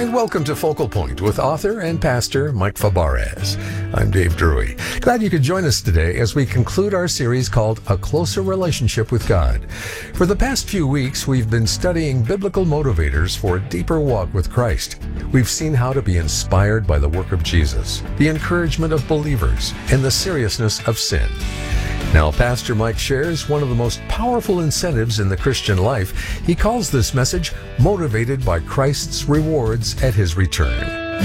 and welcome to Focal Point with author and pastor Mike Fabarez. I'm Dave Drury. Glad you could join us today as we conclude our series called A Closer Relationship with God. For the past few weeks, we've been studying biblical motivators for a deeper walk with Christ. We've seen how to be inspired by the work of Jesus, the encouragement of believers, and the seriousness of sin. Now, Pastor Mike shares one of the most powerful incentives in the Christian life. He calls this message Motivated by Christ's Rewards at His Return.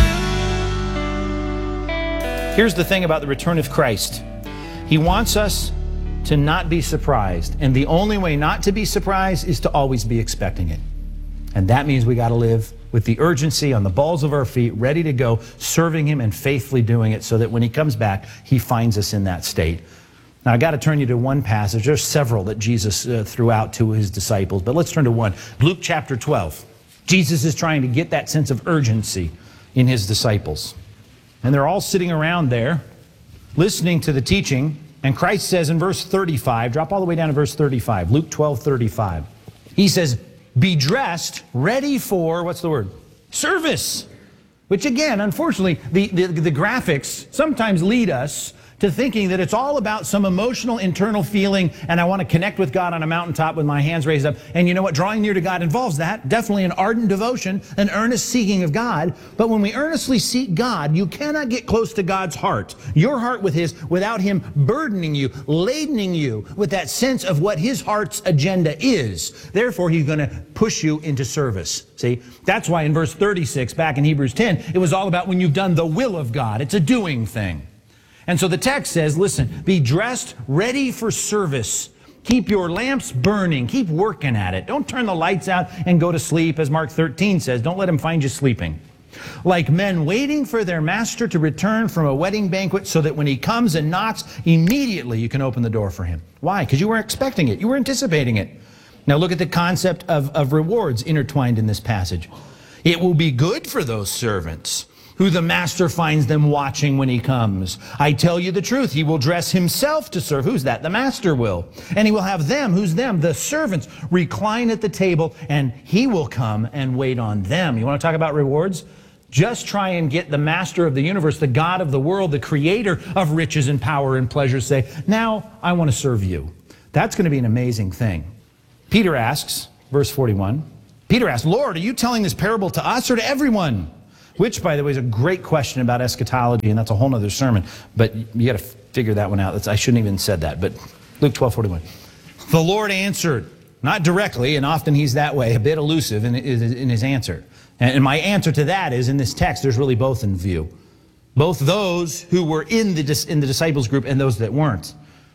Here's the thing about the return of Christ. He wants us to not be surprised. And the only way not to be surprised is to always be expecting it. And that means we got to live with the urgency on the balls of our feet, ready to go, serving Him and faithfully doing it so that when He comes back, He finds us in that state. Now, I got to turn you to one passage. There's several that Jesus threw out to His disciples, but let's turn to one. Luke chapter 12. Jesus is trying to get that sense of urgency in His disciples. And they're all sitting around there, listening to the teaching, and Christ says in verse 35, drop all the way down to verse 35, Luke 12:35. He says, be dressed, ready for, what's the word? Service. Which again, unfortunately, the graphics sometimes lead us to thinking that it's all about some emotional internal feeling and I want to connect with God on a mountaintop with my hands raised up. And you know what? Drawing near to God involves that. Definitely an ardent devotion, an earnest seeking of God. But when we earnestly seek God, you cannot get close to God's heart, your heart with His, without Him burdening you, ladening you with that sense of what His heart's agenda is. Therefore, He's going to push you into service. See, that's why in verse 36, back in Hebrews 10, it was all about when you've done the will of God. It's a doing thing. And so the text says, listen, be dressed, ready for service. Keep your lamps burning. Keep working at it. Don't turn the lights out and go to sleep, as Mark 13 says. Don't let Him find you sleeping. Like men waiting for their master to return from a wedding banquet so that when he comes and knocks, immediately you can open the door for him. Why? Because you were expecting it. You were anticipating it. Now look at the concept of rewards intertwined in this passage. It will be good for those servants who the master finds them watching when he comes. I tell you the truth, he will dress himself to serve. Who's that? The master will. And he will have them, who's them? The servants, recline at the table, and he will come and wait on them. You want to talk about rewards? Just try and get the master of the universe, the God of the world, the creator of riches and power and pleasure, say, now I want to serve you. That's going to be an amazing thing. Peter asks, verse 41, Peter asks, Lord, are you telling this parable to us or to everyone? Which, by the way, is a great question about eschatology, and that's a whole other sermon. But you got to figure that one out. I shouldn't even said that. But Luke 12:41. The Lord answered, not directly, and often He's that way, a bit elusive in His answer. And my answer to that is, in this text, there's really both in view. Both those who were in the disciples group and those that weren't,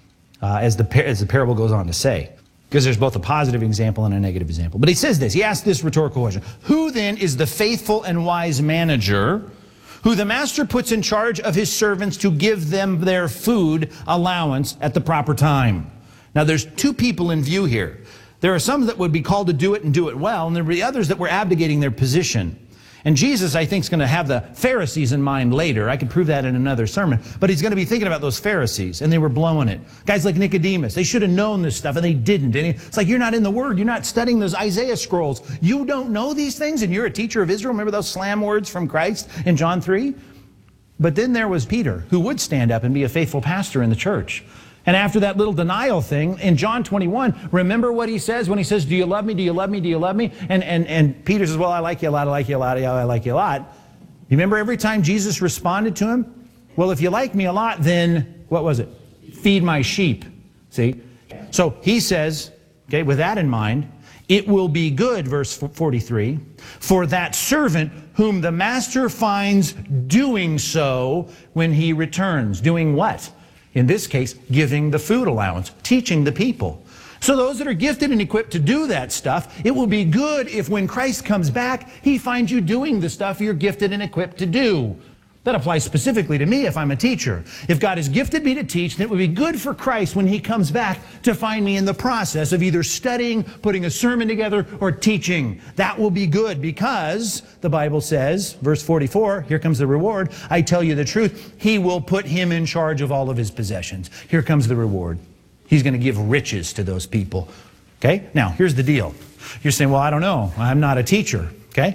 as the parable goes on to say. Because there's both a positive example and a negative example. But he says this, he asks this rhetorical question. Who then is the faithful and wise manager who the master puts in charge of his servants to give them their food allowance at the proper time? Now there's two people in view here. There are some that would be called to do it and do it well, and there would be others that were abdicating their position. And Jesus, I think, is going to have the Pharisees in mind later. I could prove that in another sermon. But He's going to be thinking about those Pharisees, and they were blowing it. Guys like Nicodemus, they should have known this stuff, and they didn't. And it's like, you're not in the Word. You're not studying those Isaiah scrolls. You don't know these things, and you're a teacher of Israel. Remember those slam words from Christ in John 3? But then there was Peter, who would stand up and be a faithful pastor in the church. And after that little denial thing, in John 21, remember what he says when he says, do you love me, do you love me, do you love me? And Peter says, well, I like you a lot, I like you a lot, I like you a lot. You remember every time Jesus responded to him? Well, if you like me a lot, then, what was it? Feed my sheep. See? So he says, okay, with that in mind, it will be good, verse 43, for that servant whom the master finds doing so when he returns. Doing what? In this case, giving the food allowance, teaching the people. So those that are gifted and equipped to do that stuff, it will be good if when Christ comes back, He finds you doing the stuff you're gifted and equipped to do. That applies specifically to me if I'm a teacher. If God has gifted me to teach, then it would be good for Christ when He comes back to find me in the process of either studying, putting a sermon together, or teaching. That will be good because the Bible says, verse 44, here comes the reward. I tell you the truth, He will put him in charge of all of his possessions. Here comes the reward. He's going to give riches to those people. Okay? Now, here's the deal. You're saying, well, I don't know. I'm not a teacher. Okay?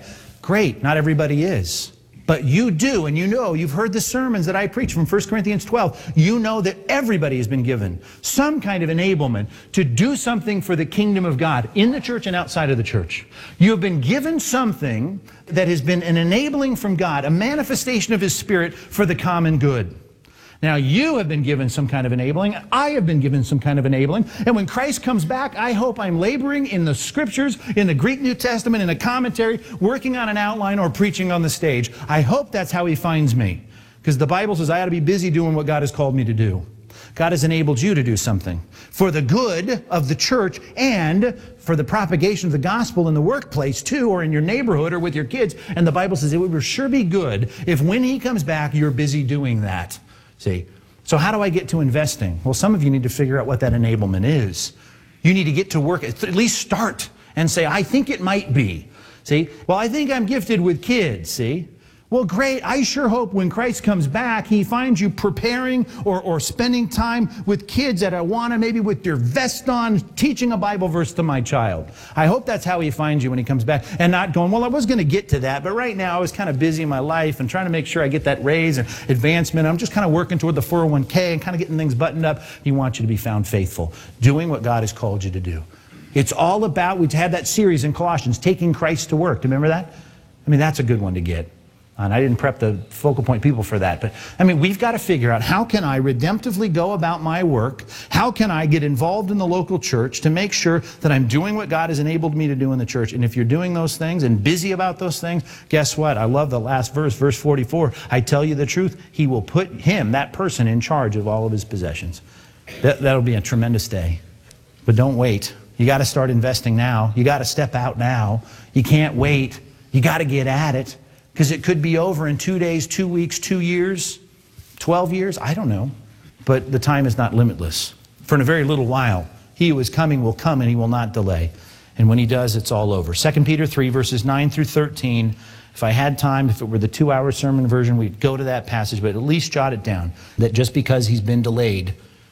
Great, not everybody is. But you do, and you know, you've heard the sermons that I preach from 1 Corinthians 12. You know that everybody has been given some kind of enablement to do something for the kingdom of God in the church and outside of the church. You have been given something that has been an enabling from God, a manifestation of His Spirit for the common good. Now, you have been given some kind of enabling. I have been given some kind of enabling. And when Christ comes back, I hope I'm laboring in the Scriptures, in the Greek New Testament, in a commentary, working on an outline, or preaching on the stage. I hope that's how He finds me. Because the Bible says I ought to be busy doing what God has called me to do. God has enabled you to do something for the good of the church and for the propagation of the gospel in the workplace too, or in your neighborhood or with your kids. And the Bible says it would sure be good if when He comes back, you're busy doing that. See, so how do I get to investing? Well, some of you need to figure out what that enablement is. You need to get to work, at least start and say, I think it might be. See, well, I think I'm gifted with kids, see? Well, great. I sure hope when Christ comes back, He finds you preparing or spending time with kids at Awana, maybe with your vest on, teaching a Bible verse to my child. I hope that's how He finds you when He comes back, and not going, well, I was going to get to that, but right now I was kind of busy in my life and trying to make sure I get that raise and advancement. I'm just kind of working toward the 401k and kind of getting things buttoned up. He wants you to be found faithful, doing what God has called you to do. It's all about, we had that series in Colossians, taking Christ to work. Do you remember that? I mean, that's a good one to get. And I didn't prep the focal point people for that. But, I mean, we've got to figure out, how can I redemptively go about my work? How can I get involved in the local church to make sure that I'm doing what God has enabled me to do in the church? And if you're doing those things and busy about those things, guess what? I love the last verse, verse 44. I tell you the truth, He will put him, that person, in charge of all of his possessions. That'll be a tremendous day. But don't wait. You got to start investing now. You got to step out now. You can't wait. You got to get at it. Because it could be over in 2 days, 2 weeks, 2 years, 12 years, I don't know. But the time is not limitless. For in a very little while, He who is coming will come, and He will not delay. And when He does, it's all over. 2 Peter 3, verses 9 through 13. If I had time, if it were the 2-hour sermon version, we'd go to that passage, but at least jot it down. That just because He's been delayed,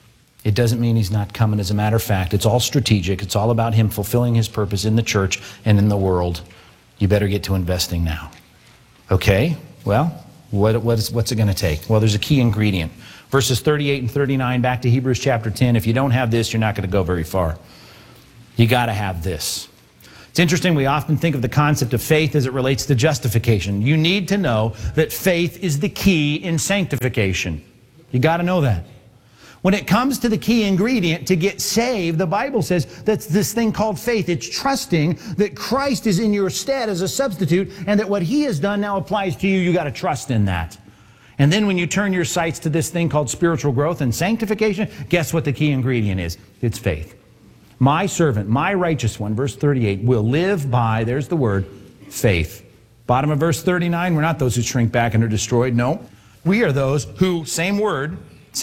it doesn't mean He's not coming. As a matter of fact, it's all strategic. It's all about Him fulfilling His purpose in the church and in the world. You better get to investing now. Okay, well, what's it going to take? Well, there's a key ingredient. Verses 38 and 39, back to Hebrews chapter 10. If you don't have this, you're not going to go very far. You got to have this. It's interesting, we often think of the concept of faith as it relates to justification. You need to know that faith is the key in sanctification. You got to know that. When it comes to the key ingredient to get saved, the Bible says that's this thing called faith. It's trusting that Christ is in your stead as a substitute and that what He has done now applies to you. You got to trust in that. And then when you turn your sights to this thing called spiritual growth and sanctification, guess what the key ingredient is? It's faith. My servant, my righteous one, verse 38, will live by, there's the word, faith. Bottom of verse 39, we're not those who shrink back and are destroyed. No, we are those who, same word,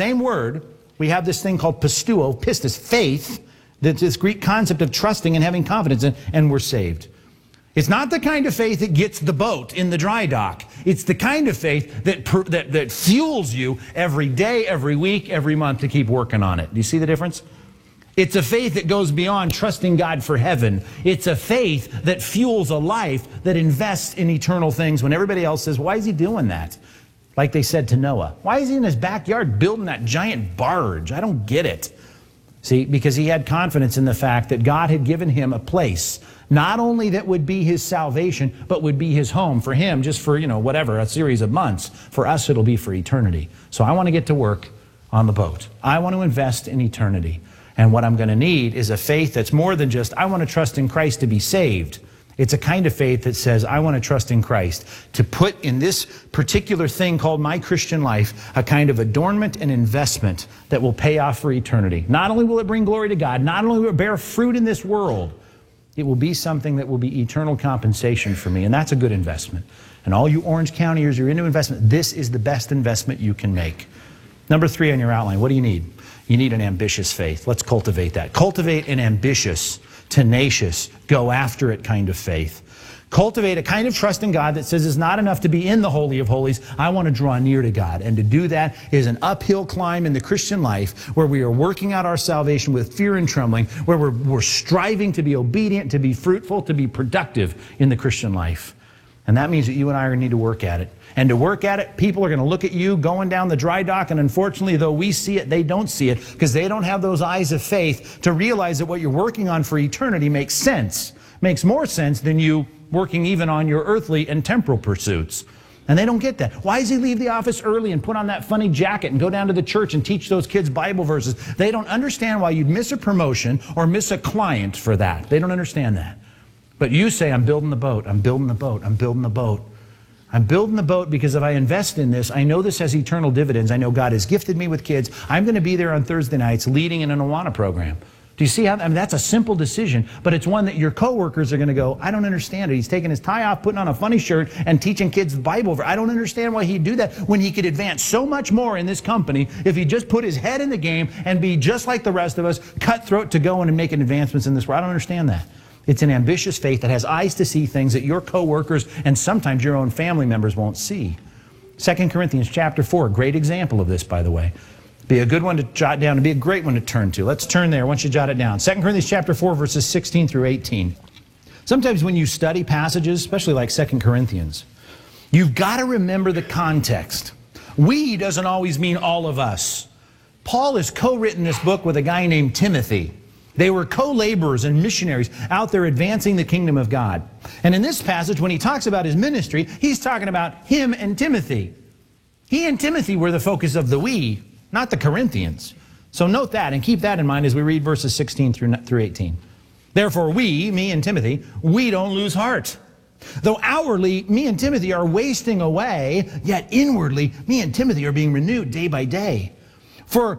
we have this thing called pistuo, pistis, faith, that's this Greek concept of trusting and having confidence in, and we're saved. It's not the kind of faith that gets the boat in the dry dock. It's the kind of faith that fuels you every day, every week, every month to keep working on it. Do you see the difference? It's a faith that goes beyond trusting God for heaven. It's a faith that fuels a life that invests in eternal things when everybody else says, why is he doing that? Like they said to Noah, why is he in his backyard building that giant barge? I don't get it. See, because he had confidence in the fact that God had given him a place, not only that would be his salvation, but would be his home for him, just for, whatever, a series of months. For us, it'll be for eternity. So I want to get to work on the boat. I want to invest in eternity. And what I'm going to need is a faith that's more than just, I want to trust in Christ to be saved. It's a kind of faith that says, I want to trust in Christ to put in this particular thing called my Christian life a kind of adornment and investment that will pay off for eternity. Not only will it bring glory to God, not only will it bear fruit in this world, it will be something that will be eternal compensation for me, and that's a good investment. And all you Orange Countyers, you're into investment, this is the best investment you can make. Number 3 on your outline, what do you need? You need an ambitious faith. Let's cultivate that. Cultivate an ambitious, tenacious, go after it kind of faith. Cultivate a kind of trust in God that says it's not enough to be in the Holy of Holies. I want to draw near to God. And to do that is an uphill climb in the Christian life where we are working out our salvation with fear and trembling, where we're striving to be obedient, to be fruitful, to be productive in the Christian life. And that means that you and I are going to need to work at it. And to work at it, people are going to look at you going down the dry dock, and unfortunately, though we see it, they don't see it because they don't have those eyes of faith to realize that what you're working on for eternity makes sense. Makes more sense than you working even on your earthly and temporal pursuits. And they don't get that. Why does he leave the office early and put on that funny jacket and go down to the church and teach those kids Bible verses? They don't understand why you'd miss a promotion or miss a client for that. They don't understand that. But you say, I'm building the boat, I'm building the boat, I'm building the boat. I'm building the boat because if I invest in this, I know this has eternal dividends. I know God has gifted me with kids. I'm going to be there on Thursday nights leading in an Awana program. Do you see how, that's a simple decision, but it's one that your coworkers are going to go, I don't understand it. He's taking his tie off, putting on a funny shirt, and teaching kids the Bible. I don't understand why he'd do that when he could advance so much more in this company if he just put his head in the game and be just like the rest of us, cutthroat to go in and make advancements in this world. I don't understand that. It's an ambitious faith that has eyes to see things that your coworkers and sometimes your own family members won't see. 2 Corinthians chapter 4, great example of this, by the way. Be a good one to jot down and be a great one to turn to. Let's turn there once you jot it down. 2 Corinthians chapter 4, verses 16 through 18. Sometimes when you study passages, especially like 2 Corinthians, you've got to remember the context. We doesn't always mean all of us. Paul has co-written this book with a guy named Timothy. They were co-laborers and missionaries out there advancing the kingdom of God. And in this passage, when he talks about his ministry, he's talking about him and Timothy. He and Timothy were the focus of the we, not the Corinthians. So note that and keep that in mind as we read verses 16 through 18. Therefore we, me and Timothy, we don't lose heart. Though outwardly, me and Timothy are wasting away, yet inwardly, me and Timothy are being renewed day by day. For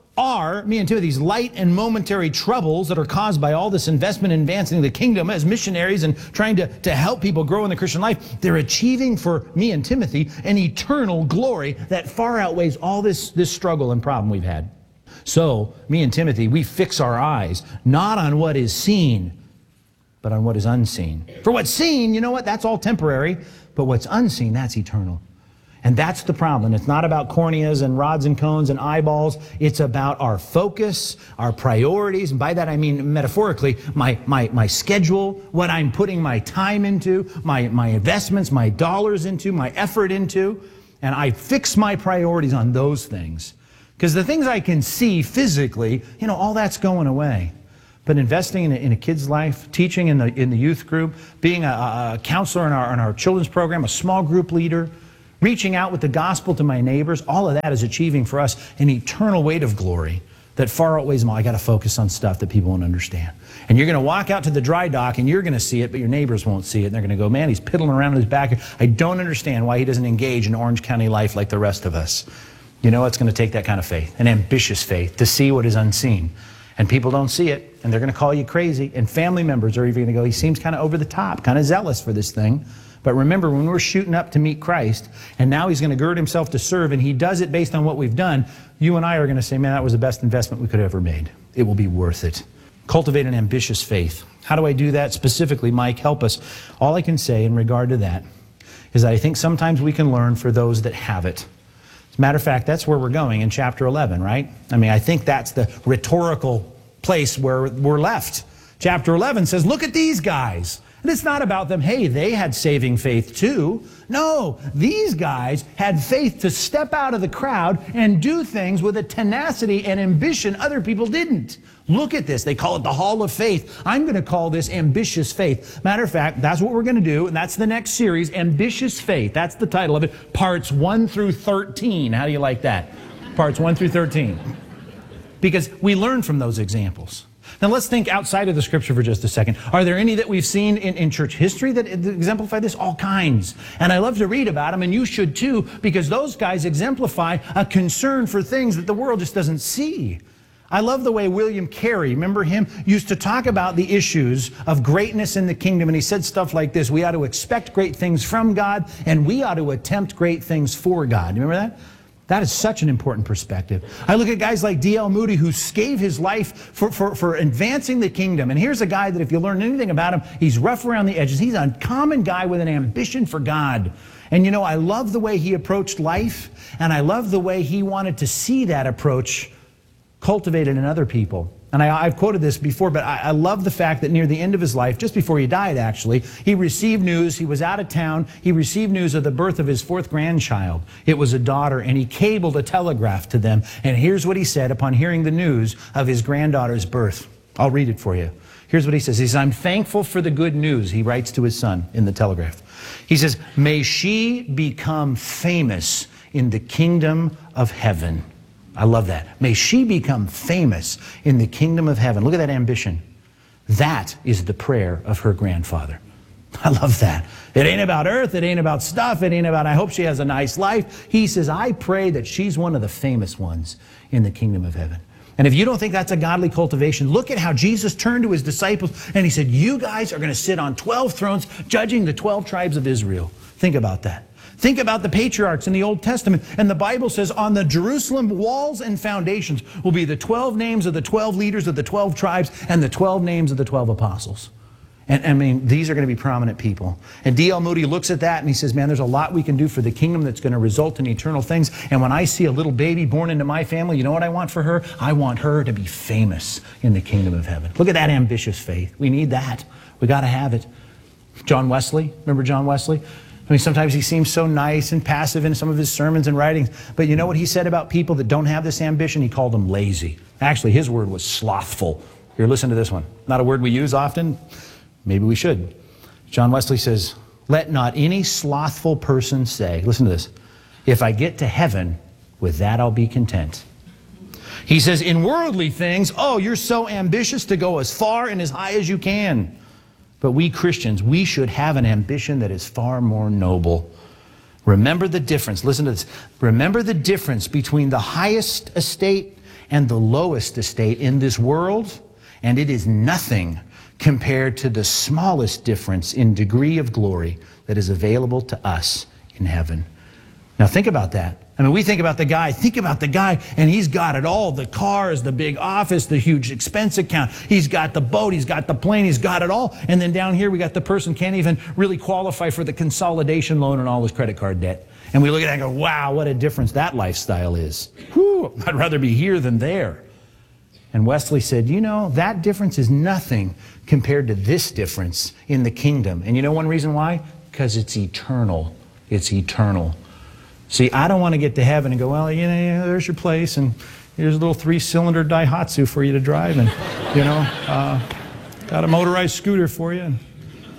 me and Timothy's light and momentary troubles that are caused by all this investment in advancing the kingdom as missionaries and trying to help people grow in the Christian life, they're achieving for me and Timothy an eternal glory that far outweighs all this struggle and problem we've had. So, me and Timothy, we fix our eyes not on what is seen, but on what is unseen. For what's seen, you know what, that's all temporary, but what's unseen, that's eternal. And that's the problem. It's not about corneas and rods and cones and eyeballs. It's about our focus, our priorities. And by that I mean metaphorically, my schedule, what I'm putting my time into, my investments, my dollars into, my effort into. And I fix my priorities on those things. Because the things I can see physically, all that's going away. But investing in a kid's life, teaching in the youth group, being a counselor in our children's program, a small group leader, reaching out with the gospel to my neighbors, all of that is achieving for us an eternal weight of glory that far outweighs them all. I got to focus on stuff that people won't understand. And you're going to walk out to the dry dock and you're going to see it, but your neighbors won't see it. And they're going to go, man, he's piddling around in his back. I don't understand why he doesn't engage in Orange County life like the rest of us. You know, it's going to take that kind of faith, an ambitious faith, to see what is unseen. And people don't see it, and they're going to call you crazy. And family members are even going to go, he seems kind of over the top, kind of zealous for this thing. But remember, when we're shooting up to meet Christ, and now he's going to gird himself to serve, and he does it based on what we've done, you and I are going to say, man, that was the best investment we could have ever made. It will be worth it. Cultivate an ambitious faith. How do I do that specifically? Mike, help us. All I can say in regard to that is that I think sometimes we can learn for those that have it. As a matter of fact, that's where we're going in chapter 11, right? I mean, I think that's the rhetorical place where we're left. Chapter 11 says, look at these guys. And it's not about them, hey, they had saving faith too. No, these guys had faith to step out of the crowd and do things with a tenacity and ambition other people didn't. Look at this. They call it the Hall of Faith. I'm going to call this ambitious faith. Matter of fact, that's what we're going to do, and that's the next series, Ambitious Faith. That's the title of it, parts 1 through 13. How do you like that? Parts 1 through 13. Because we learn from those examples. Now let's think outside of the scripture for just a second. Are there any that we've seen in church history that exemplify this? All kinds. And I love to read about them, and you should too, because those guys exemplify a concern for things that the world just doesn't see. I love the way William Carey, remember him, used to talk about the issues of greatness in the kingdom, and he said stuff like this: we ought to expect great things from God, and we ought to attempt great things for God. You remember that? That is such an important perspective. I look at guys like D.L. Moody, who gave his life for advancing the kingdom. And here's a guy that if you learn anything about him, he's rough around the edges. He's a common guy with an ambition for God. And you know, I love the way he approached life, and I love the way he wanted to see that approach cultivated in other people. And I've quoted this before, but I love the fact that near the end of his life, just before he died actually, he received news. He was out of town. He received news of the birth of his 4th grandchild. It was a daughter, and he cabled a telegraph to them. And here's what he said upon hearing the news of his granddaughter's birth. I'll read it for you. Here's what he says. He says, I'm thankful for the good news, he writes to his son in the telegraph. He says, may she become famous in the kingdom of heaven. I love that. May she become famous in the kingdom of heaven. Look at that ambition. That is the prayer of her grandfather. I love that. It ain't about earth. It ain't about stuff. It ain't about, I hope she has a nice life. He says, I pray that she's one of the famous ones in the kingdom of heaven. And if you don't think that's a godly cultivation, look at how Jesus turned to his disciples and he said, you guys are going to sit on 12 thrones judging the 12 tribes of Israel. Think about that. Think about the patriarchs in the Old Testament. And the Bible says on the Jerusalem walls and foundations will be the 12 names of the 12 leaders of the 12 tribes and the 12 names of the 12 apostles. And I mean, these are going to be prominent people. And D.L. Moody looks at that and he says, man, there's a lot we can do for the kingdom that's going to result in eternal things. And when I see a little baby born into my family, you know what I want for her? I want her to be famous in the kingdom of heaven. Look at that ambitious faith. We need that. We got to have it. John Wesley, remember John Wesley? I mean, sometimes he seems so nice and passive in some of his sermons and writings. But you know what he said about people that don't have this ambition? He called them lazy. Actually, his word was slothful. Here, listen to this one. Not a word we use often. Maybe we should. John Wesley says, let not any slothful person say, listen to this, if I get to heaven, with that I'll be content. He says, in worldly things, oh, you're so ambitious to go as far and as high as you can. But we Christians, we should have an ambition that is far more noble. Remember the difference. Listen to this. Remember the difference between the highest estate and the lowest estate in this world, and it is nothing compared to the smallest difference in degree of glory that is available to us in heaven. Now think about that. I mean, we think about the guy, and he's got it all. The cars, the big office, the huge expense account. He's got the boat, he's got the plane, he's got it all. And then down here we got the person can't even really qualify for the consolidation loan and all his credit card debt. And we look at that and go, wow, what a difference that lifestyle is. Whew, I'd rather be here than there. And Wesley said, you know, that difference is nothing compared to this difference in the kingdom. And you know one reason why? Because it's eternal. It's eternal. See, I don't want to get to heaven and go, well, you know, there's your place, and here's a little 3-cylinder Daihatsu for you to drive, and, you know, got a motorized scooter for you. And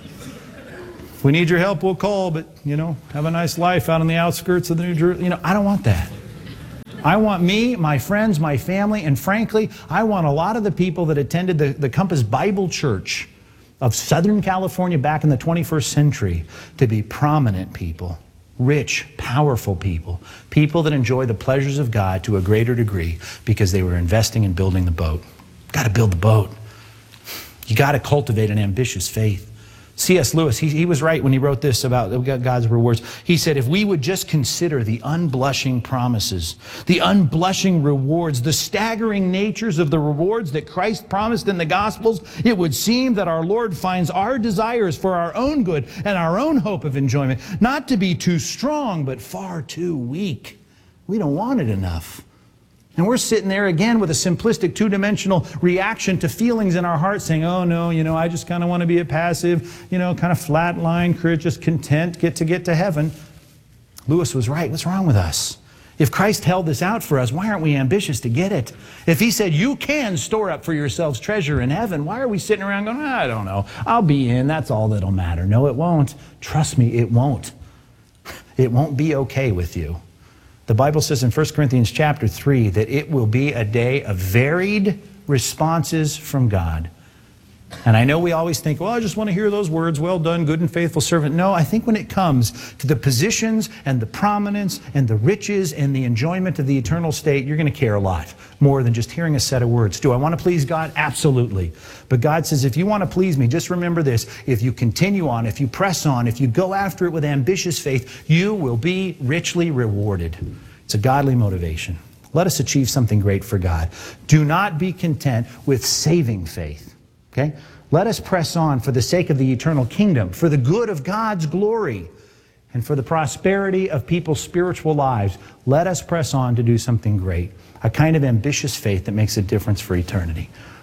if we need your help, we'll call, but, you know, have a nice life out on the outskirts of the New Jerusalem. You know, I don't want that. I want me, my friends, my family, and frankly, I want a lot of the people that attended the Compass Bible Church of Southern California back in the 21st century to be prominent people. Rich, powerful people. People that enjoy the pleasures of God to a greater degree because they were investing in building the boat. Got to build the boat. You got to cultivate an ambitious faith. C.S. Lewis, he was right when he wrote this about God's rewards. He said, if we would just consider the unblushing promises, the unblushing rewards, the staggering natures of the rewards that Christ promised in the Gospels, it would seem that our Lord finds our desires for our own good and our own hope of enjoyment not to be too strong, but far too weak. We don't want it enough. And we're sitting there again with a simplistic two-dimensional reaction to feelings in our hearts saying, oh no, you know, I just kind of want to be a passive, you know, kind of flatline, just content, get to heaven. Lewis was right. What's wrong with us? If Christ held this out for us, why aren't we ambitious to get it? If he said, you can store up for yourselves treasure in heaven, why are we sitting around going, I don't know, I'll be in, that's all that'll matter. No, it won't. Trust me, it won't. It won't be okay with you. The Bible says in 1 Corinthians chapter 3 that it will be a day of varied responses from God. And I know we always think, well, I just want to hear those words, well done, good and faithful servant. No, I think when it comes to the positions and the prominence and the riches and the enjoyment of the eternal state, you're going to care a lot more than just hearing a set of words. Do I want to please God? Absolutely. But God says, if you want to please me, just remember this. If you continue on, if you press on, if you go after it with ambitious faith, you will be richly rewarded. It's a godly motivation. Let us achieve something great for God. Do not be content with saving faith. Okay? Let us press on for the sake of the eternal kingdom, for the good of God's glory, and for the prosperity of people's spiritual lives. Let us press on to do something great, a kind of ambitious faith that makes a difference for eternity.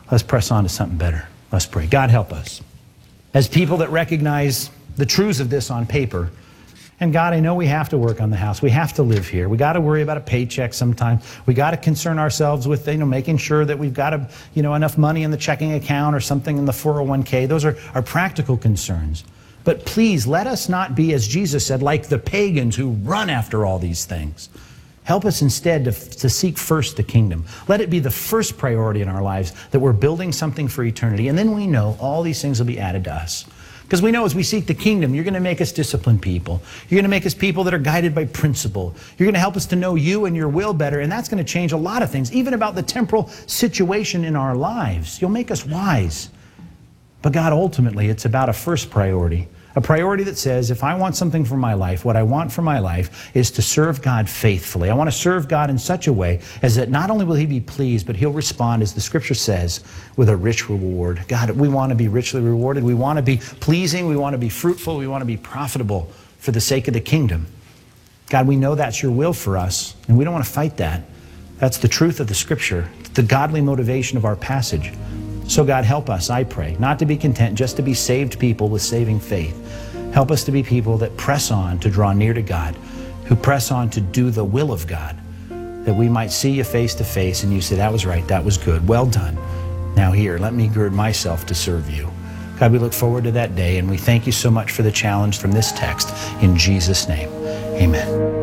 Let's press on to something better. Let's pray. God, help us. As people that recognize the truths of this on paper, and God, I know we have to work on the house. We have to live here. We got to worry about a paycheck sometimes. We got to concern ourselves with, making sure that we've got enough money in the checking account or something in the 401k. Those are practical concerns. But please let us not be, as Jesus said, like the pagans who run after all these things. Help us instead to seek first the kingdom. Let it be the first priority in our lives, that we're building something for eternity. And then we know all these things will be added to us. Because we know as we seek the kingdom, you're going to make us disciplined people. You're going to make us people that are guided by principle. You're going to help us to know you and your will better, and that's going to change a lot of things, even about the temporal situation in our lives. You'll make us wise. But God, ultimately, it's about a first priority. A priority that says, if I want something for my life, what I want for my life is to serve God faithfully. I want to serve God in such a way as that not only will He be pleased, but He'll respond, as the Scripture says, with a rich reward. God, we want to be richly rewarded. We want to be pleasing. We want to be fruitful. We want to be profitable for the sake of the kingdom. God, we know that's your will for us, and we don't want to fight that. That's the truth of the Scripture. It's the godly motivation of our passage. So God, help us, I pray, not to be content just to be saved people with saving faith. Help us to be people that press on to draw near to God, who press on to do the will of God, that we might see you face to face and you say, that was right, that was good, well done. Now here, let me gird myself to serve you. God, we look forward to that day, and we thank you so much for the challenge from this text. In Jesus' name, amen.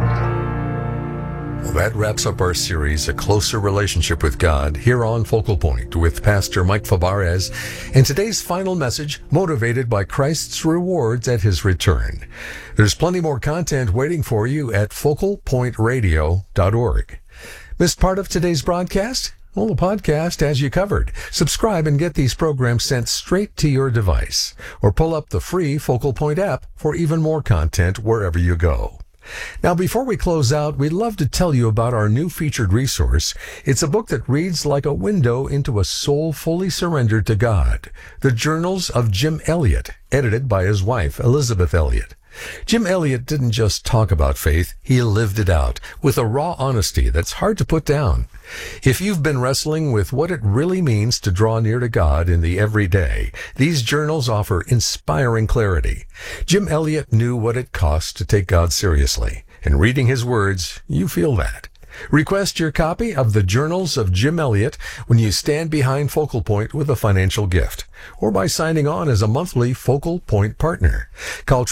Well, that wraps up our series, A Closer Relationship with God, here on Focal Point with Pastor Mike Fabarez, and today's final message, motivated by Christ's rewards at His return. There's plenty more content waiting for you at focalpointradio.org. Missed part of today's broadcast? Well, the podcast has you covered. Subscribe and get these programs sent straight to your device, or pull up the free Focal Point app for even more content wherever you go. Now, before we close out, we'd love to tell you about our new featured resource. It's a book that reads like a window into a soul fully surrendered to God. The Journals of Jim Elliot, edited by his wife, Elizabeth Elliot. Jim Elliot didn't just talk about faith, he lived it out with a raw honesty that's hard to put down. If you've been wrestling with what it really means to draw near to God in the everyday, these journals offer inspiring clarity. Jim Elliot knew what it cost to take God seriously, and reading his words, you feel that. Request your copy of the Journals of Jim Elliot when you stand behind Focal Point with a financial gift, or by signing on as a monthly Focal Point partner. Call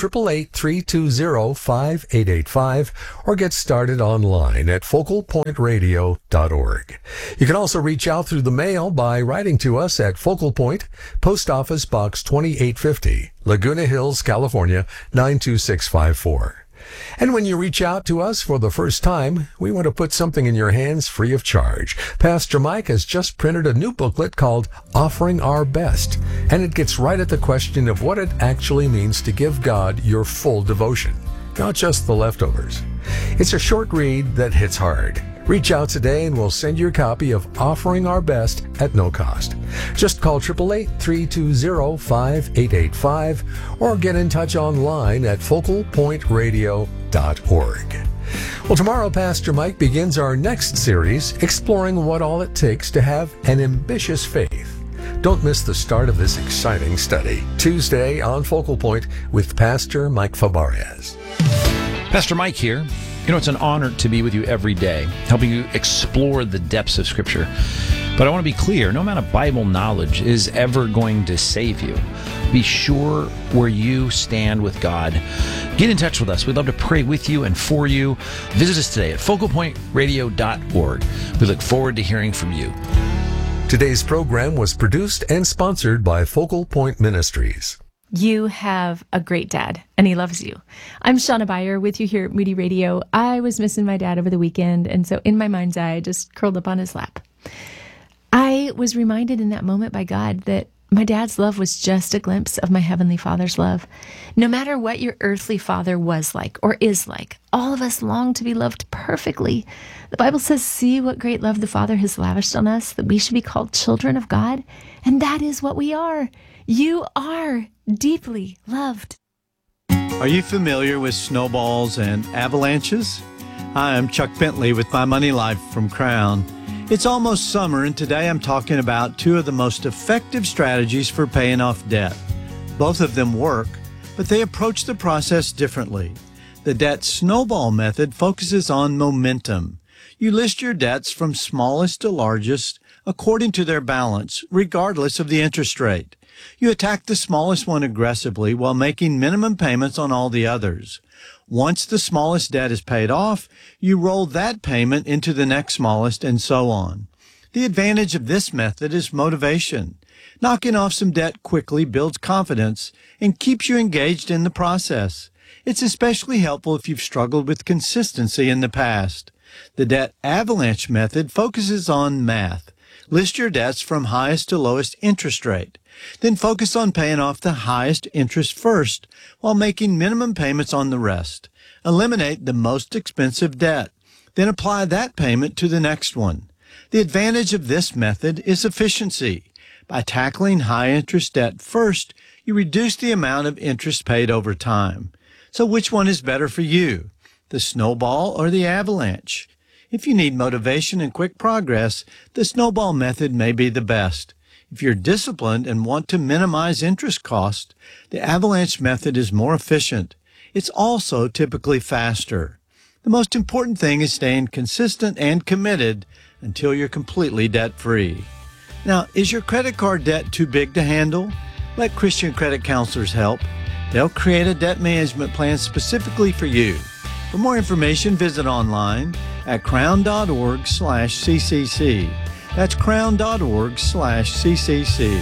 888-320-5885 or get started online at focalpointradio.org. You can also reach out through the mail by writing to us at Focal Point, Post Office Box 2850, Laguna Hills, California 92654. And when you reach out to us for the first time, we want to put something in your hands free of charge. Pastor Mike has just printed a new booklet called Offering Our Best, and it gets right at the question of what it actually means to give God your full devotion, not just the leftovers. It's a short read that hits hard. Reach out today and we'll send you a copy of Offering Our Best at no cost. Just call 888-320-5885 or get in touch online at focalpointradio.org. Well, tomorrow, Pastor Mike begins our next series exploring what all it takes to have an ambitious faith. Don't miss the start of this exciting study, Tuesday on Focal Point with Pastor Mike Fabarez. Pastor Mike here. You know, it's an honor to be with you every day, helping you explore the depths of Scripture. But I want to be clear, no amount of Bible knowledge is ever going to save you. Be sure where you stand with God. Get in touch with us. We'd love to pray with you and for you. Visit us today at focalpointradio.org. We look forward to hearing from you. Today's program was produced and sponsored by Focal Point Ministries. You have a great dad, and he loves you. I'm Shauna Beyer with you here at Moody Radio. I was missing my dad over the weekend, and so in my mind's eye, I just curled up on his lap. I was reminded in that moment by God that my dad's love was just a glimpse of my Heavenly Father's love. No matter what your earthly father was like or is like, all of us long to be loved perfectly. The Bible says, see what great love the Father has lavished on us, that we should be called children of God, and that is what we are. You are deeply loved. Are you familiar with snowballs and avalanches? Hi, I'm Chuck Bentley with My Money Life from Crown. It's almost summer, and today I'm talking about two of the most effective strategies for paying off debt. Both of them work, but they approach the process differently. The debt snowball method focuses on momentum. You list your debts from smallest to largest according to their balance, regardless of the interest rate. You attack the smallest one aggressively while making minimum payments on all the others. Once the smallest debt is paid off, you roll that payment into the next smallest, and so on. The advantage of this method is motivation. Knocking off some debt quickly builds confidence and keeps you engaged in the process. It's especially helpful if you've struggled with consistency in the past. The debt avalanche method focuses on math. List your debts from highest to lowest interest rate. Then focus on paying off the highest interest first while making minimum payments on the rest. Eliminate the most expensive debt. Then apply that payment to the next one. The advantage of this method is efficiency. By tackling high interest debt first, you reduce the amount of interest paid over time. So which one is better for you, the snowball or the avalanche? If you need motivation and quick progress, the snowball method may be the best. If you're disciplined and want to minimize interest cost, the avalanche method is more efficient. It's also typically faster. The most important thing is staying consistent and committed until you're completely debt-free. Now, is your credit card debt too big to handle? Let Christian credit counselors help. They'll create a debt management plan specifically for you. For more information, visit online at crown.org/CCC. That's crown.org/CCC.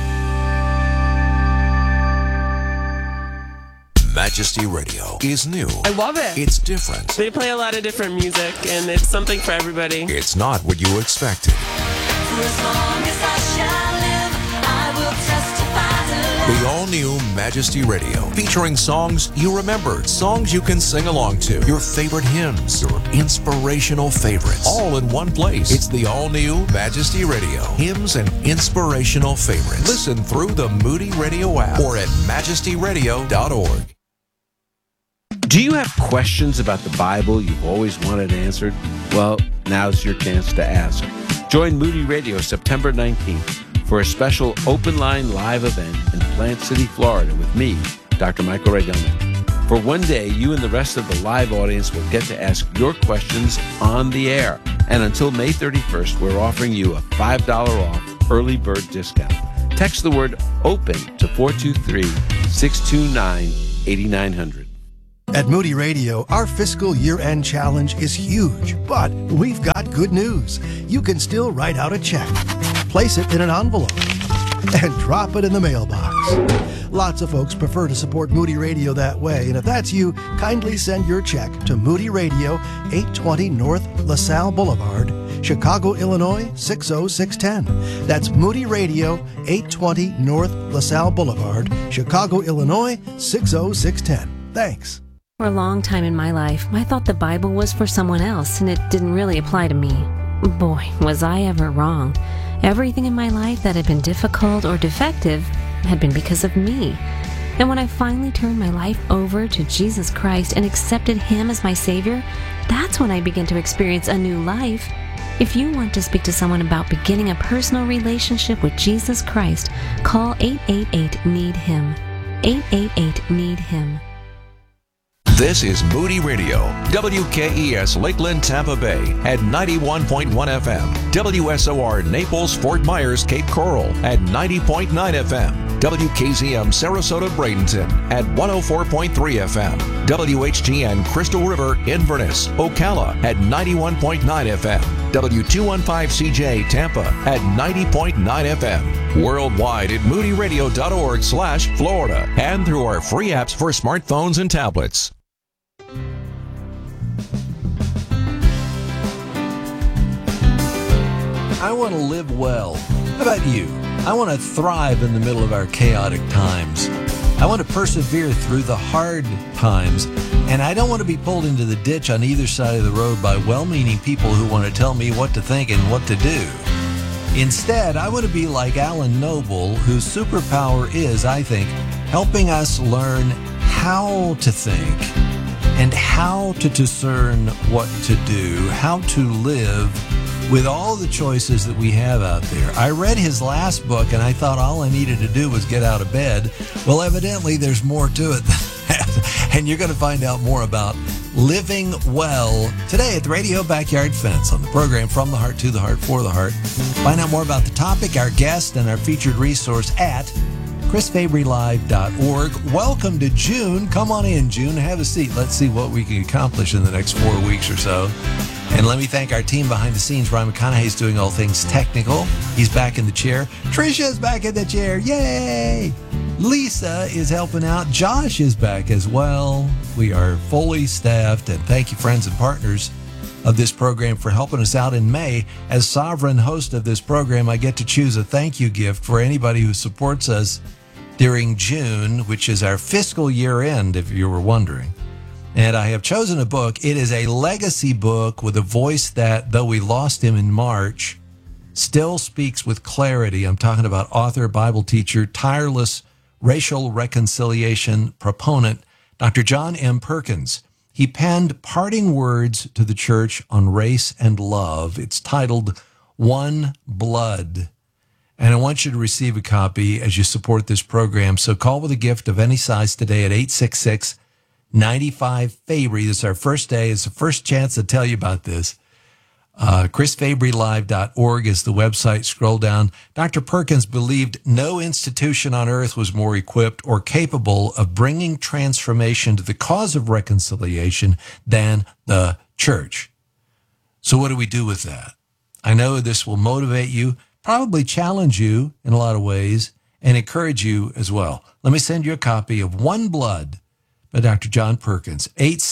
Majesty Radio is new. I love it. It's different. They play a lot of different music, and it's something for everybody. It's not what you expected. For as long as I shall live, I will testify to love. The all-new Majesty Radio, featuring songs you remember, songs you can sing along to, your favorite hymns, your inspirational favorites, all in one place. It's the all-new Majesty Radio, hymns and inspirational favorites. Listen through the Moody Radio app or at majestyradio.org. Do you have questions about the Bible you've always wanted answered? Well, now's your chance to ask. Join Moody Radio September 19th for a special open line live event in Plant City, Florida with me, Dr. Michael Ray Gelman. For one day, you and the rest of the live audience will get to ask your questions on the air. And until May 31st, we're offering you a $5 off early bird discount. Text the word OPEN to 423-629-8900. At Moody Radio, our fiscal year-end challenge is huge, but we've got good news. You can still write out a check, place it in an envelope, and drop it in the mailbox. Lots of folks prefer to support Moody Radio that way, and if that's you, kindly send your check to Moody Radio, 820 North LaSalle Boulevard, Chicago, Illinois, 60610. That's Moody Radio, 820 North LaSalle Boulevard, Chicago, Illinois, 60610. Thanks. For a long time in my life, I thought the Bible was for someone else and it didn't really apply to me. Boy, was I ever wrong. Everything in my life that had been difficult or defective had been because of me. And when I finally turned my life over to Jesus Christ and accepted Him as my Savior, that's when I began to experience a new life. If you want to speak to someone about beginning a personal relationship with Jesus Christ, call 888-NEED-HIM. 888-NEED-HIM. This is Moody Radio, WKES Lakeland, Tampa Bay at 91.1 FM, WSOR Naples, Fort Myers, Cape Coral at 90.9 FM, WKZM Sarasota, Bradenton at 104.3 FM, WHGN Crystal River, Inverness, Ocala at 91.9 FM, W215CJ Tampa at 90.9 FM, worldwide at moodyradio.org/Florida, and through our free apps for smartphones and tablets. I want to live well. How about you? I want to thrive in the middle of our chaotic times. I want to persevere through the hard times, and I don't want to be pulled into the ditch on either side of the road by well-meaning people who want to tell me what to think and what to do. Instead, I want to be like Alan Noble, whose superpower is, I think, helping us learn how to think and how to discern what to do, how to live with all the choices that we have out there. I read his last book and I thought all I needed to do was get out of bed. Well, evidently there's more to it than that. And you're going to find out more about living well today at the Radio Backyard Fence on the program From the Heart to the Heart for the Heart. Find out more about the topic, our guest, and our featured resource at chrisfabrylive.org. Welcome to June. Come on in, June. Have a seat. Let's see what we can accomplish in the next 4 weeks or so. And let me thank our team behind the scenes. Ryan McConaughey's doing all things technical. He's back in the chair. Trisha's back in the chair. Yay! Lisa is helping out. Josh is back as well. We are fully staffed. And thank you, friends and partners of this program, for helping us out in May. As sovereign host of this program, I get to choose a thank you gift for anybody who supports us during June, which is our fiscal year end, if you were wondering. And I have chosen a book. It is a legacy book with a voice that, though we lost him in March, still speaks with clarity. I'm talking about author, Bible teacher, tireless racial reconciliation proponent, Dr. John M. Perkins. He penned parting words to the church on race and love. It's titled One Blood. And I want you to receive a copy as you support this program. So call with a gift of any size today at 866-95-FABRY. This is our first day. It's the first chance to tell you about this. chrisfabrylive.org is the website. Scroll down. Dr. Perkins believed no institution on earth was more equipped or capable of bringing transformation to the cause of reconciliation than the church. So what do we do with that? I know this will motivate you, probably challenge you in a lot of ways, and encourage you as well. Let me send you a copy of One Blood by Dr. John Perkins,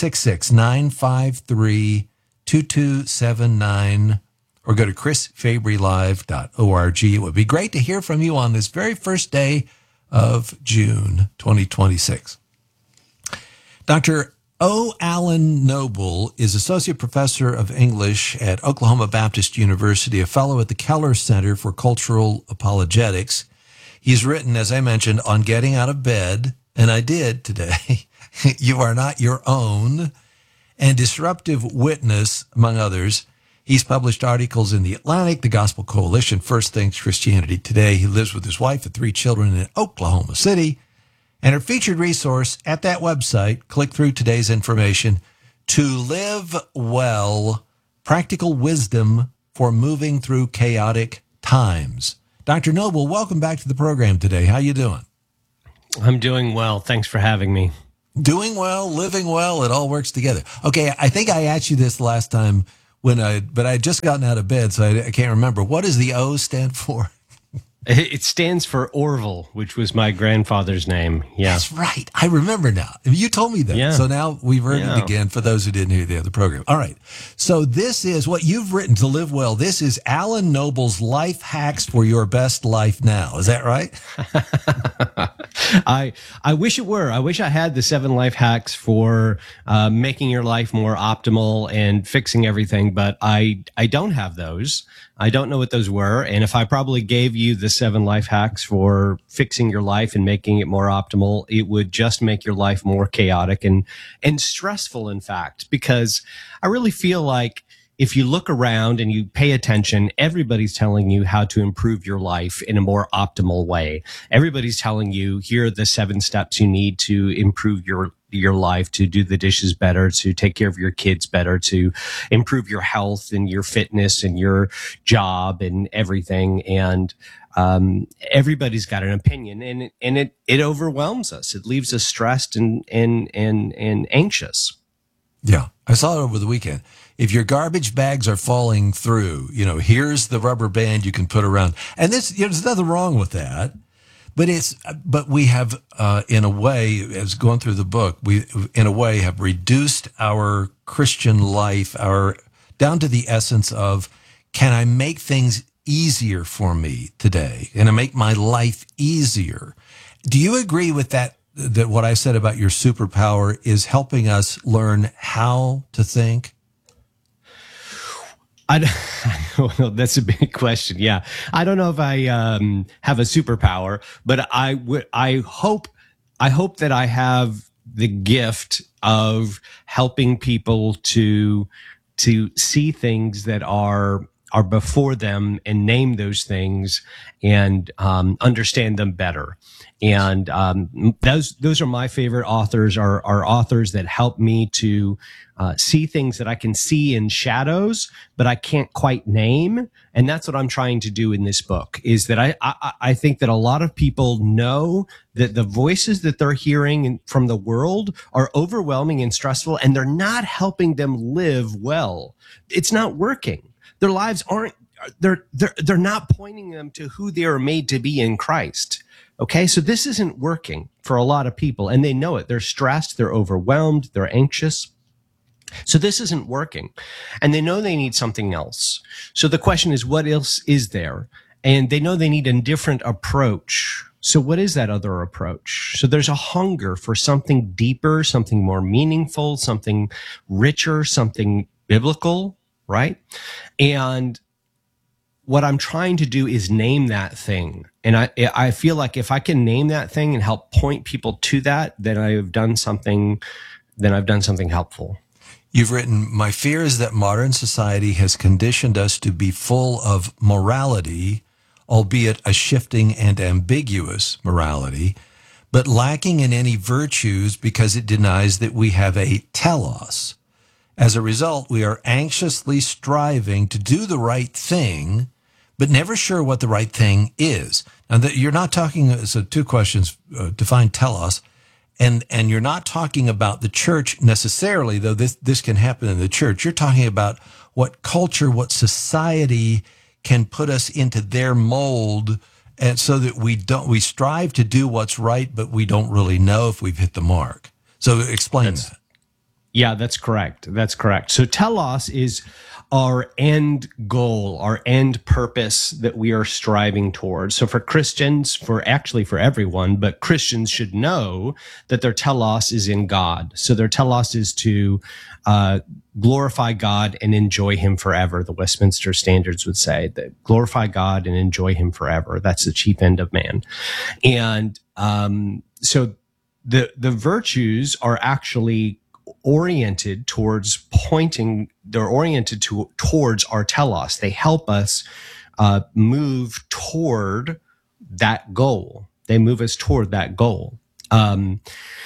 866-953-2279, or go to chrisfabrylive.org. It would be great to hear from you on this very first day of June 2026. Dr. O. Alan Noble is Associate Professor of English at Oklahoma Baptist University, a fellow at the Keller Center for Cultural Apologetics. He's written, as I mentioned, on getting out of bed, and I did today, You Are Not Your Own, and Disruptive Witness, among others. He's published articles in The Atlantic, The Gospel Coalition, First Things Christianity Today. He lives with his wife and 3 children in Oklahoma City. And our featured resource at that website, click through today's information, To Live Well, Practical Wisdom for Moving Through Chaotic Times. Dr. Noble, welcome back to the program today. How you doing? I'm doing well. Thanks for having me. Doing well, living well, it all works together. Okay, I think I asked you this last time but I had just gotten out of bed, so I can't remember. What does the O stand for? It stands for Orville, which was my grandfather's name. Yeah. That's right. I remember now. You told me that. Yeah. So now we've heard it again for those who didn't hear the other program. All right. So this is what you've written, To Live Well. This is Alan Noble's Life Hacks for Your Best Life Now. Is that right? I wish it were. I wish I had the 7 life hacks for making your life more optimal and fixing everything, but I don't have those. I don't know what those were. And if I probably gave you the 7 life hacks for fixing your life and making it more optimal, it would just make your life more chaotic and stressful, in fact, because I really feel like if you look around and you pay attention, everybody's telling you how to improve your life in a more optimal way. Everybody's telling you, here are the 7 steps you need to improve your life, to do the dishes better, to take care of your kids better, to improve your health and your fitness and your job and everything. And everybody's got an opinion, and it overwhelms us. It leaves us stressed and anxious. Yeah, I saw it over the weekend. If your garbage bags are falling through, here's the rubber band you can put around. And there's nothing wrong with that. But we have, in a way, as going through the book, we, in a way, have reduced our Christian life, down to the essence of, can I make things easier for me today? Can I make my life easier? Do you agree with that what I said about your superpower is helping us learn how to think? I don't know. That's a big question. Yeah. I don't know if I have a superpower, but I hope that I have the gift of helping people to see things that are are before them and name those things and understand them better. And those are my favorite authors, are authors that help me to see things that I can see in shadows, but I can't quite name. And that's what I'm trying to do in this book, is that I think that a lot of people know that the voices that they're hearing from the world are overwhelming and stressful, and they're not helping them live well. It's not working. Their lives they're not pointing them to who they are made to be in Christ. Okay, so this isn't working for a lot of people, and they know it. They're stressed, they're overwhelmed, they're anxious. So this isn't working, and they know they need something else. So the question is, what else is there? And they know they need a different approach. So what is that other approach? So there's a hunger for something deeper, something more meaningful, something richer, something biblical, right? And what I'm trying to do is name that thing. And I feel like if I can name that thing and help point people to that, then I've done something helpful. You've written, my fear is that modern society has conditioned us to be full of morality, albeit a shifting and ambiguous morality, but lacking in any virtues because it denies that we have a telos. As a result, we are anxiously striving to do the right thing, but never sure what the right thing is. Now, that you're not talking, so two questions, define telos, and you're not talking about the church necessarily, though this can happen in the church. You're talking about what culture, what society can put us into their mold, and so that we strive to do what's right, but we don't really know if we've hit the mark. So explain that. Yeah, that's correct. That's correct. So telos is our end goal, our end purpose that we are striving towards. So for Christians, for everyone, but Christians should know that their telos is in God. So their telos is to glorify God and enjoy him forever. The Westminster Standards would say that glorify God and enjoy him forever. That's the chief end of man. And so the virtues are actually oriented towards towards our telos. They help us move toward that goal. They move us toward that goal. And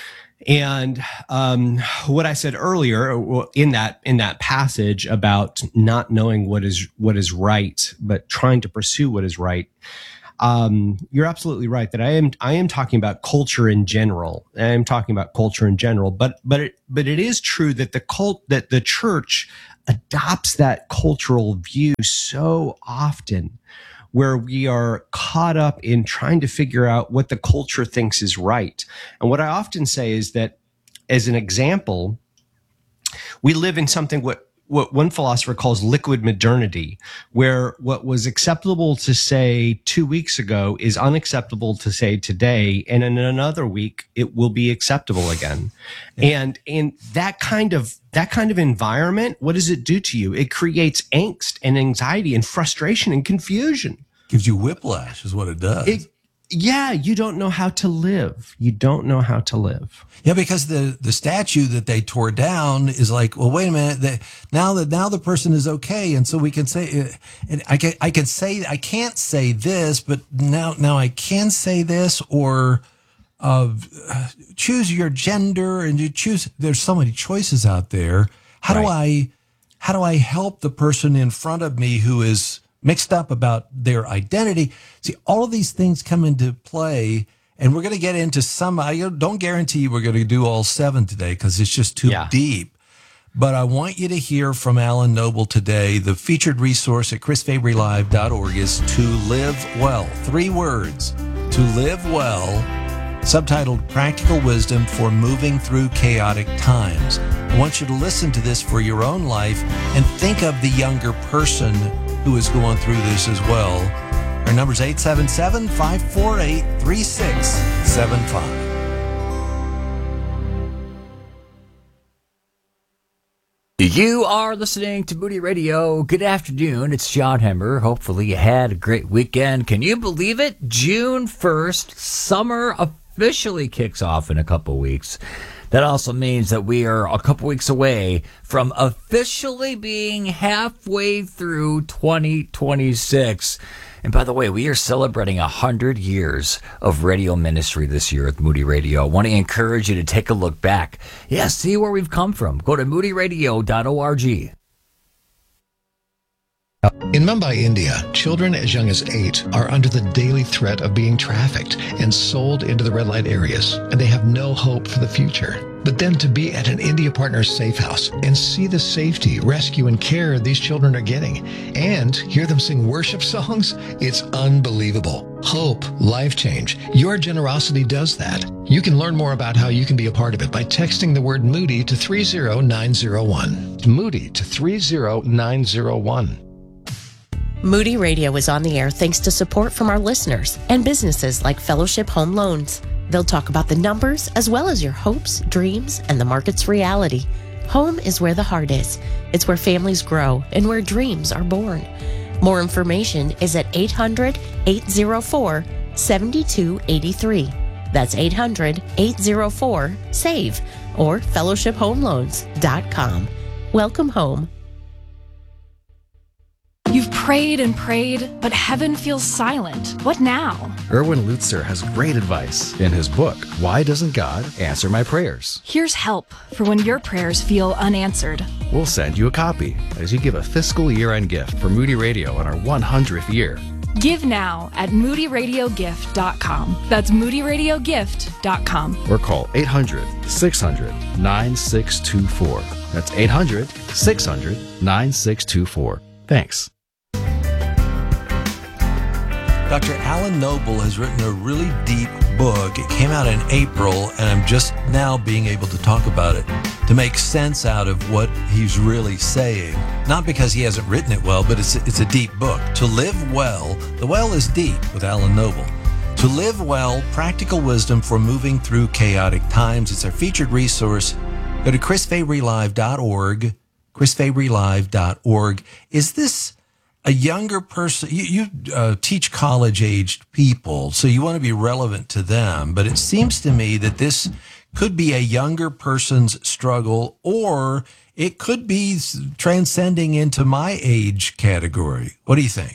what I said earlier in that passage about not knowing what is right, but trying to pursue what is right, you're absolutely right that I am talking about culture in general. I am talking about culture in general, but it is true that the church adopts that cultural view so often, where we are caught up in trying to figure out what the culture thinks is right. And what I often say is that, as an example, we live in something what one philosopher calls liquid modernity, where what was acceptable to say 2 weeks ago is unacceptable to say today, and in another week it will be acceptable again. Yeah. And that kind of environment, what does it do to you? It creates angst and anxiety and frustration and confusion. Gives you whiplash is what it does. You don't know how to live. You don't know how to live. Yeah, because the statue that they tore down is like, well, wait a minute. Now the person is okay, and so we can say, and I can't say this, but now I can say this, or choose your gender, and you choose. There's so many choices out there. How do I help the person in front of me who is mixed up about their identity? See, all of these things come into play, and we're going to get into some. I don't guarantee we're going to do all 7 today because it's just too deep. But I want you to hear from Alan Noble today. The featured resource at chrisfabrylive.org is To Live Well. 3 words, To Live Well, subtitled Practical Wisdom for Moving Through Chaotic Times. I want you to listen to this for your own life and think of the younger person who is going through this as well. Our number is 877-548-3675. You are listening to Moody Radio. Good afternoon. It's John Hemmer. Hopefully you had a great weekend. Can you believe it? June 1st, summer officially kicks off in a couple weeks. That also means that we are a couple weeks away from officially being halfway through 2026. And by the way, we are celebrating 100 years of radio ministry this year at Moody Radio. I want to encourage you to take a look back. Yeah, see where we've come from. Go to moodyradio.org. In Mumbai, India, children as young as 8 are under the daily threat of being trafficked and sold into the red light areas, and they have no hope for the future. But then to be at an India Partners safe house and see the safety, rescue, and care these children are getting, and hear them sing worship songs, it's unbelievable. Hope, life change. Your generosity does that. You can learn more about how you can be a part of it by texting the word Moody to 30901. Moody to 30901. Moody Radio is on the air thanks to support from our listeners and businesses like Fellowship Home Loans. They'll talk about the numbers as well as your hopes, dreams, and the market's reality. Home is where the heart is. It's where families grow and where dreams are born. More information is at 800-804-7283. That's 800-804-SAVE or fellowshiphomeloans.com. Welcome home. You've prayed and prayed, but heaven feels silent. What now? Erwin Lutzer has great advice in his book, Why Doesn't God Answer My Prayers? Here's help for when your prayers feel unanswered. We'll send you a copy as you give a fiscal year-end gift for Moody Radio on our 100th year. Give now at moodyradiogift.com. That's moodyradiogift.com. Or call 800-600-9624. That's 800-600-9624. Thanks. Dr. Alan Noble has written a really deep book. It came out in April, and I'm just now being able to talk about it to make sense out of what he's really saying. Not because he hasn't written it well, but it's a deep book. To Live Well, The Well is Deep with Alan Noble. To Live Well, Practical Wisdom for Moving Through Chaotic Times. It's our featured resource. Go to chrisfabrylive.org, chrisfabrylive.org. Is this a younger person? You teach college-aged people, so you want to be relevant to them. But it seems to me that this could be a younger person's struggle, or it could be transcending into my age category. What do you think?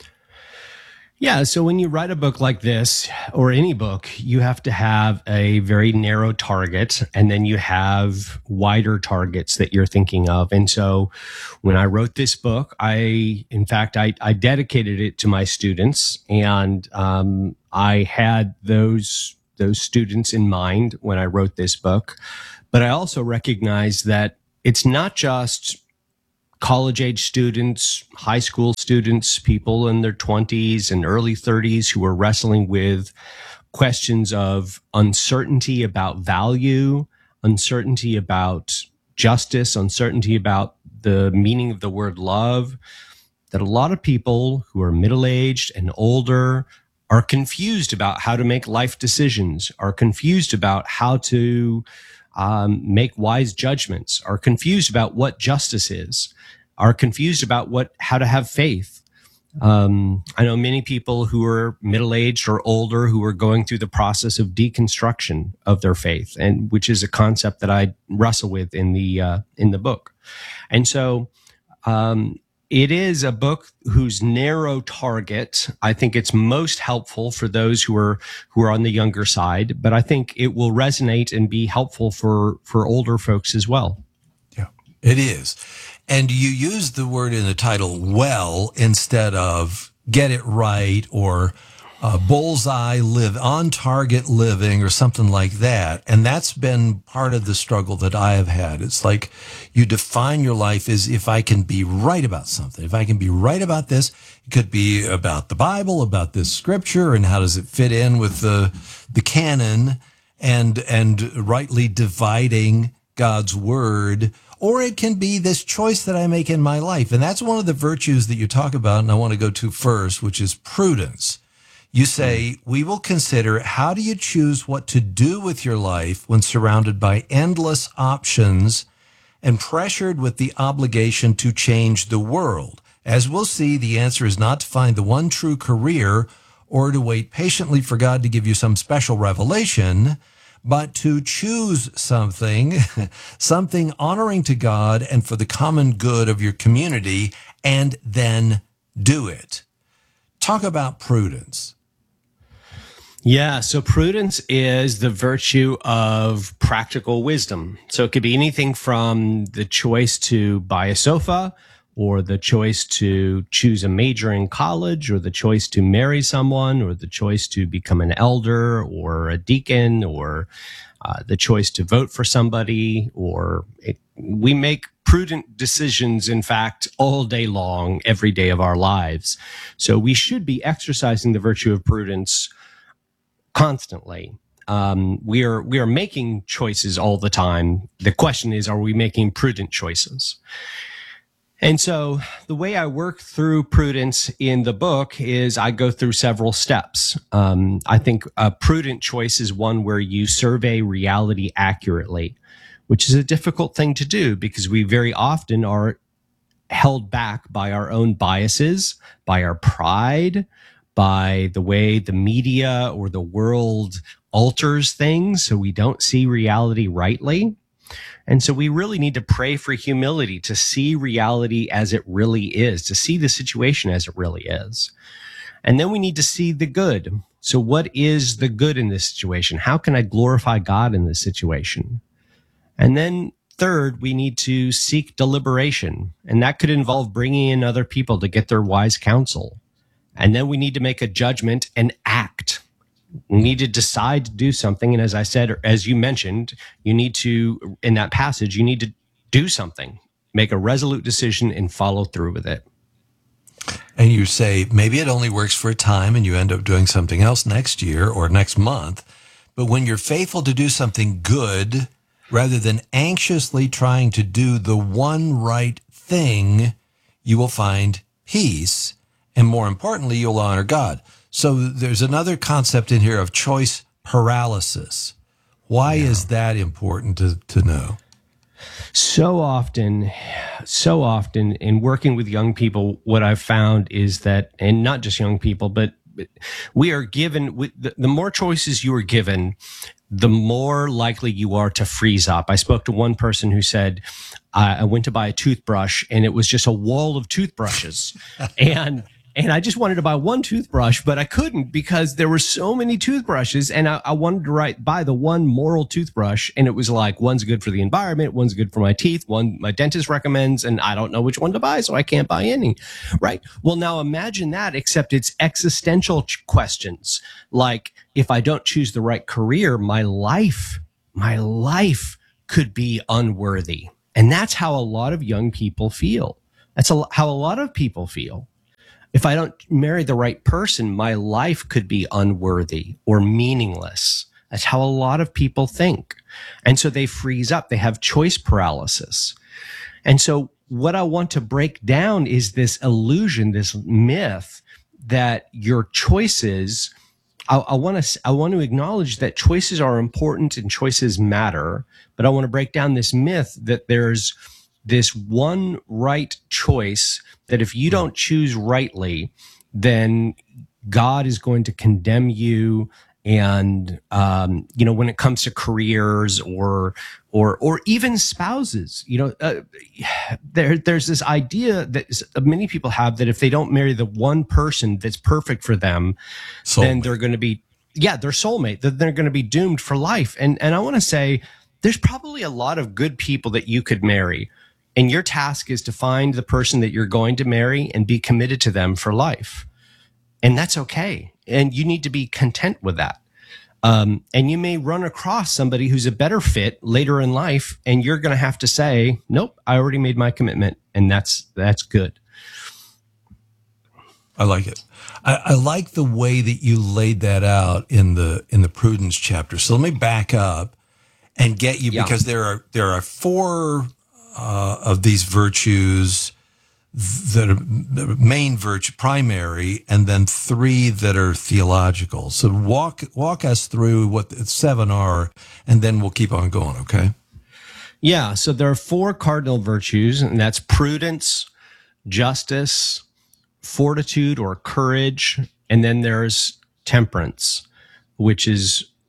Yeah, so when you write a book like this, or any book, you have to have a very narrow target, and then you have wider targets that you're thinking of. And so when I wrote this book, I dedicated it to my students, and I had those students in mind when I wrote this book. But I also recognized that it's not just college-age students, high school students, people in their 20s and early 30s who are wrestling with questions of uncertainty about value, uncertainty about justice, uncertainty about the meaning of the word love, that a lot of people who are middle-aged and older are confused about how to make life decisions, are confused about how to make wise judgments, are confused about what justice is, are confused about how to have faith. I know many people who are middle-aged or older who are going through the process of deconstruction of their faith, and which is a concept that I wrestle with in the book. And so it is a book whose narrow target, I think it's most helpful for those who are on the younger side, but I think it will resonate and be helpful for older folks as well. Yeah, it is. And you use the word in the title, well, instead of get it right or bullseye live, on target living or something like that. And that's been part of the struggle that I have had. It's like you define your life as if I can be right about something. If I can be right about this, it could be about the Bible, about this scripture, and how does it fit in with the canon and rightly dividing God's word. Or it can be this choice that I make in my life. And that's one of the virtues that you talk about, and I want to go to first, which is prudence. You say, we will consider how do you choose what to do with your life when surrounded by endless options and pressured with the obligation to change the world. As we'll see, the answer is not to find the one true career or to wait patiently for God to give you some special revelation, but to choose something, something honoring to God and for the common good of your community, and then do it. Talk about prudence. Yeah, so prudence is the virtue of practical wisdom. So it could be anything from the choice to buy a sofa, or the choice to choose a major in college, or the choice to marry someone, or the choice to become an elder or a deacon, or the choice to vote for somebody, we make prudent decisions, in fact, all day long, every day of our lives. So we should be exercising the virtue of prudence constantly. We are making choices all the time. The question is, are we making prudent choices? And so the way I work through prudence in the book is I go through several steps. I think a prudent choice is one where you survey reality accurately, which is a difficult thing to do because we very often are held back by our own biases, by our pride, by the way the media or the world alters things so we don't see reality rightly. And so we really need to pray for humility to see reality as it really is, to see the situation as it really is. And then we need to see the good. So what is the good in this situation? How can I glorify God in this situation? And then third, we need to seek deliberation. And that could involve bringing in other people to get their wise counsel. And then we need to make a judgment and act. We need to decide to do something. And as I said, or as you mentioned, you need to, in that passage, you need to do something, make a resolute decision and follow through with it. And you say, maybe it only works for a time and you end up doing something else next year or next month. But when you're faithful to do something good, rather than anxiously trying to do the one right thing, you will find peace. And more importantly, you'll honor God. So there's another concept in here of choice paralysis. Why is that important to know? So often in working with young people, what I've found is that, and not just young people, but we are given, the more choices you are given, the more likely you are to freeze up. I spoke to one person who said, I went to buy a toothbrush and it was just a wall of toothbrushes. And I just wanted to buy one toothbrush, but I couldn't because there were so many toothbrushes, and I wanted to buy the one moral toothbrush, and it was like, one's good for the environment, one's good for my teeth, one my dentist recommends, and I don't know which one to buy, so I can't buy any, right? Well, now imagine that, except it's existential questions. Like, if I don't choose the right career, my life could be unworthy. And that's how a lot of young people feel. That's how a lot of people feel. If I don't marry the right person, my life could be unworthy or meaningless. That's how a lot of people think. And so they freeze up. They have choice paralysis. And so what I want to break down is this illusion, this myth that your choices, I want to acknowledge that choices are important and choices matter, but I want to break down this myth that there's this one right choice that if you don't choose rightly, then God is going to condemn you. And, when it comes to careers or even spouses, there's this idea that many people have that if they don't marry the one person that's perfect for them, then they're going to be, their soulmate, that they're going to be doomed for life. And I want to say there's probably a lot of good people that you could marry. And your task is to find the person that you're going to marry and be committed to them for life. And that's okay. And you need to be content with that. And you may run across somebody who's a better fit later in life, and you're going to have to say, nope, I already made my commitment. And that's good. I like it. I like the way that you laid that out in the prudence chapter. So let me back up and get you, because there are four of these virtues that are main virtue, primary, and then three that are theological. So walk us through what the seven are, and then we'll keep on going, okay? Yeah, so there are four cardinal virtues, and that's prudence, justice, fortitude or courage, and then there's temperance, which is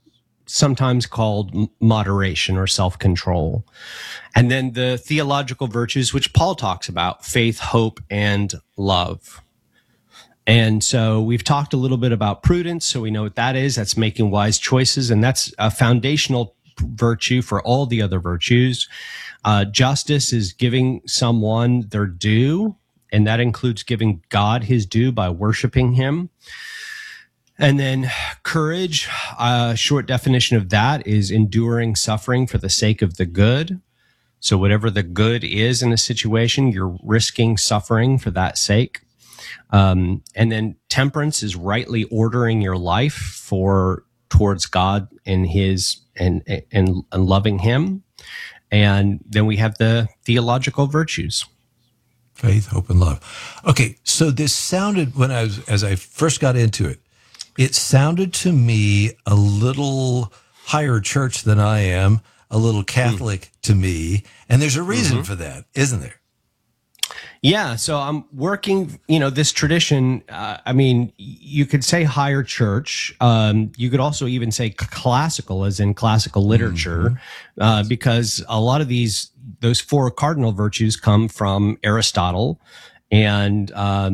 sometimes called moderation or self-control. And then the theological virtues, which Paul talks about, faith, hope, and love. And so we've talked a little bit about prudence, so we know what that is. That's making wise choices, and that's a foundational virtue for all the other virtues. Justice is giving someone their due, and that includes giving God his due by worshiping him. And then courage, a short definition of that is enduring suffering for the sake of the good. So whatever the good is in a situation, you're risking suffering for that sake. And then temperance is rightly ordering your life towards God and his and loving him. And then we have the theological virtues. Faith, hope, and love. Okay, so this sounded, as I first got into it, it sounded to me a little higher church than I am, a little Catholic to me. And there's a reason for that, isn't there? Yeah, so I'm working, this tradition, you could say higher church. You could also even say classical, as in classical literature, because a lot of those four cardinal virtues come from Aristotle and,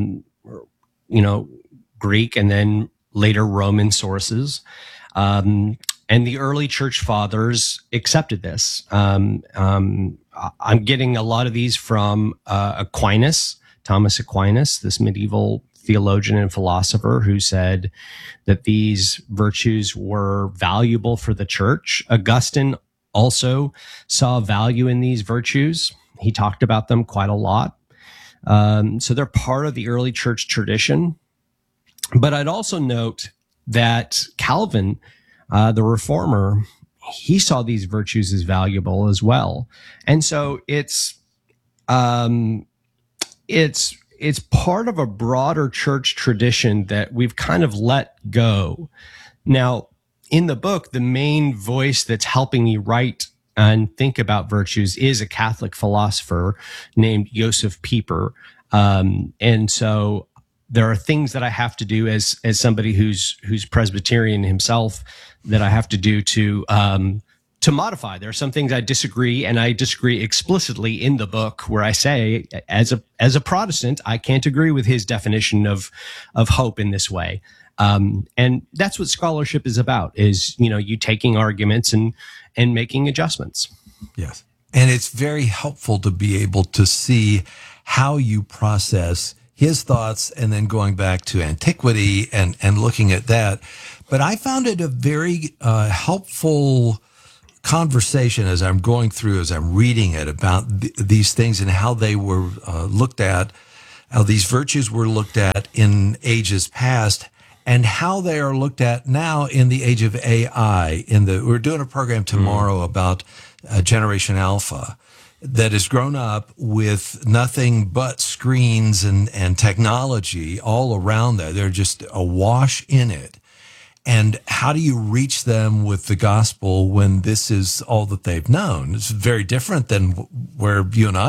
Greek and then later Roman sources. And the early church fathers accepted this. I'm getting a lot of these from Aquinas, Thomas Aquinas, this medieval theologian and philosopher who said that these virtues were valuable for the church. Augustine also saw value in these virtues. He talked about them quite a lot. So they're part of the early church tradition. But I'd also note that Calvin, the reformer, he saw these virtues as valuable as well. And so it's part of a broader church tradition that we've kind of let go. Now, in the book, the main voice that's helping me write and think about virtues is a Catholic philosopher named Joseph Pieper. And so there are things that I have to do as somebody who's Presbyterian himself that I have to do to modify. There are some things I disagree, and I disagree explicitly in the book where I say, as a Protestant, I can't agree with his definition of hope in this way. And that's what scholarship is about, is, you taking arguments and making adjustments. Yes. And it's very helpful to be able to see how you process his thoughts and then going back to antiquity and looking at that. But I found it a very helpful conversation as I'm going through, as I'm reading it, about these things and how they were looked at, how these virtues were looked at in ages past, and how they are looked at now in the age of AI. We're doing a program tomorrow about Generation Alpha that has grown up with nothing but screens and technology all around that. They're just awash in it. And how do you reach them with the gospel when this is all that they've known? It's very different than where you and I